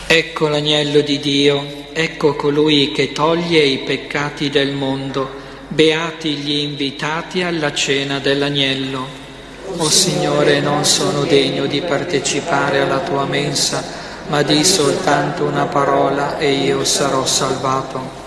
Ecco l'agnello di Dio, ecco colui che toglie i peccati del mondo. Beati gli invitati alla cena dell'agnello. O Signore, non sono degno di partecipare alla tua mensa, ma di soltanto una parola e io sarò salvato.